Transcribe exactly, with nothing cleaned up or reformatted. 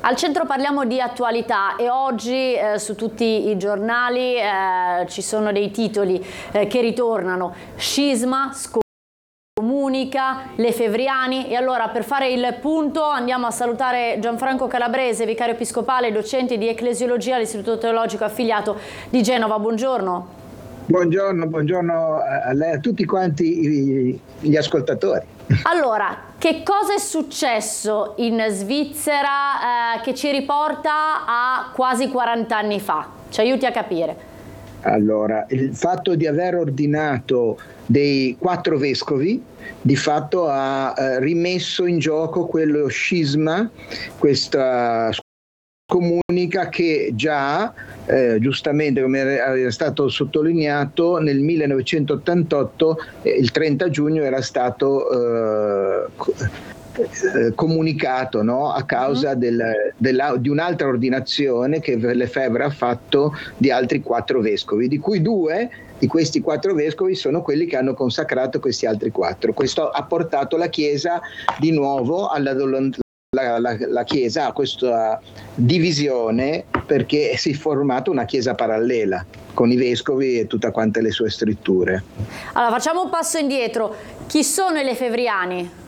Al centro parliamo di attualità e oggi eh, su tutti i giornali eh, ci sono dei titoli eh, che ritornano: scisma, scomunica, Lefebvriani. E allora, per fare il punto, andiamo a salutare Gianfranco Calabrese, vicario episcopale, docente di ecclesiologia all'Istituto Teologico affiliato di Genova. Buongiorno. Buongiorno, buongiorno a lei, a tutti quanti gli ascoltatori. Allora, che cosa è successo in Svizzera eh, che ci riporta a quasi quaranta anni fa? Ci aiuti a capire. Allora, il fatto di aver ordinato dei quattro vescovi di fatto ha eh, rimesso in gioco quello scisma, questa comunica che già, eh, giustamente come era stato sottolineato, nel millenovecentottantotto, eh, il trenta giugno era stato eh, comunicato, no? A causa del, della, di un'altra ordinazione che Lefebvre ha fatto di altri quattro vescovi, di cui due di questi quattro vescovi sono quelli che hanno consacrato questi altri quattro. Questo ha portato la Chiesa di nuovo alla La, la, la Chiesa ha questa divisione perché si è formata una Chiesa parallela con i vescovi e tutte quante le sue scritture. Allora, facciamo un passo indietro. Chi sono i Lefebvriani?